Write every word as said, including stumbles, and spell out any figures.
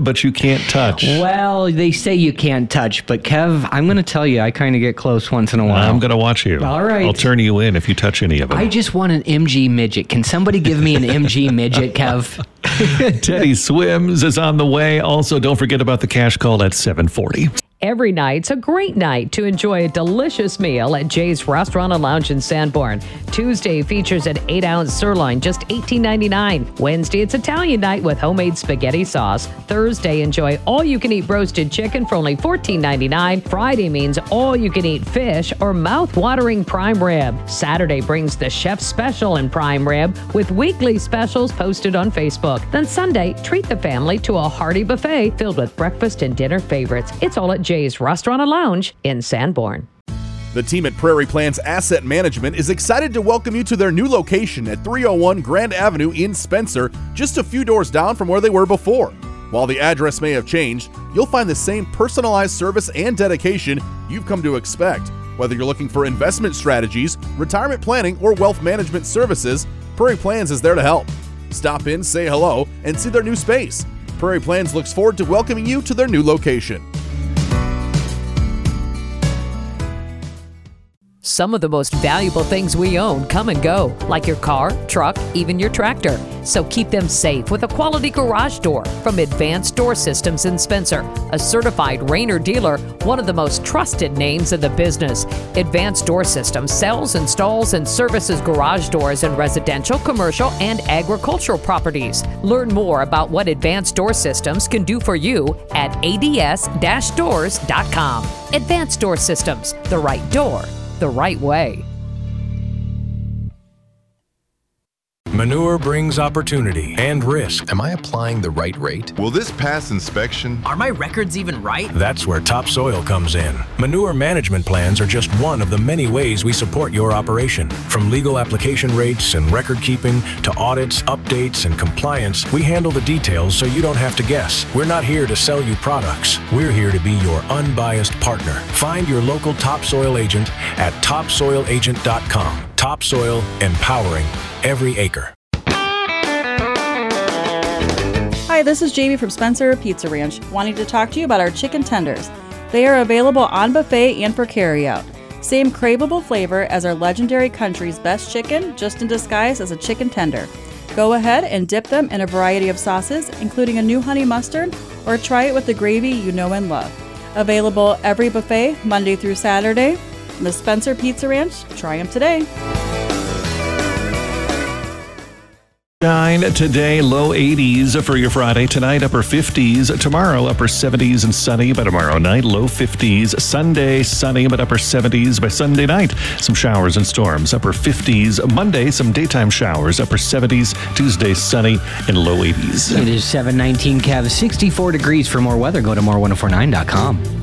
but you can't touch. Well, they say you can't touch, but Kev, I'm going to tell you, I kind of get close once in a while. I'm going to watch you. All right. I'll turn you in if you touch any of them. I just want an M G midget. Can somebody give me an M G midget, Kev? Teddy Swims is on the way. Also, don't forget about the cash call at seven forty. Every night's a great night to enjoy a delicious meal at Jay's Restaurant and Lounge in Sanborn. Tuesday features an eight ounce sirloin, just eighteen ninety-nine. Wednesday, it's Italian night with homemade spaghetti sauce. Thursday, enjoy all-you-can-eat roasted chicken for only fourteen ninety-nine. Friday means all-you-can-eat fish or mouth-watering prime rib. Saturday brings the chef's special in prime rib with weekly specials posted on Facebook. Then Sunday, treat the family to a hearty buffet filled with breakfast and dinner favorites. It's all at Jay's Restaurant and Lounge in Sanborn. The team at Prairie Plans Asset Management is excited to welcome you to their new location at three oh one Grand Avenue in Spencer, just a few doors down from where they were before. While the address may have changed, you'll find the same personalized service and dedication you've come to expect. Whether you're looking for investment strategies, retirement planning, or wealth management services, Prairie Plans is there to help. Stop in, say hello, and see their new space. Prairie Plans looks forward to welcoming you to their new location. Some of the most valuable things we own come and go, like your car, truck, even your tractor. So keep them safe with a quality garage door from Advanced Door Systems in Spencer, a certified Rainer dealer, one of the most trusted names in the business. Advanced Door Systems sells, installs, and services garage doors in residential, commercial, and agricultural properties. Learn more about what Advanced Door Systems can do for you at A D S dash doors dot com. Advanced Door Systems, the right door, the right way. Manure brings opportunity and risk. Am I applying the right rate? Will this pass inspection? Are my records even right? That's where Topsoil comes in. Manure management plans are just one of the many ways we support your operation. From legal application rates and record keeping to audits, updates, and compliance, we handle the details so you don't have to guess. We're not here to sell you products. We're here to be your unbiased partner. Find your local Topsoil agent at topsoil agent dot com. Topsoil, empowering every acre. Hi, this is Jamie from Spencer Pizza Ranch, wanting to talk to you about our chicken tenders. They are available on buffet and for carryout. Same craveable flavor as our legendary country's best chicken, just in disguise as a chicken tender. Go ahead and dip them in a variety of sauces, including a new honey mustard, or try it with the gravy you know and love. Available every buffet, Monday through Saturday. The Spencer Pizza Ranch, try them today. Shine today, low eighties for your Friday. Tonight, upper fifties. Tomorrow, upper seventies and sunny. By tomorrow night, low fifties. Sunday, sunny, but upper seventies. By Sunday night, some showers and storms. Upper fifties. Monday, some daytime showers. Upper seventies. Tuesday, sunny and low eighties. It is seven nineteen, Kev. sixty-four degrees. For more weather, go to more ten forty-nine dot com.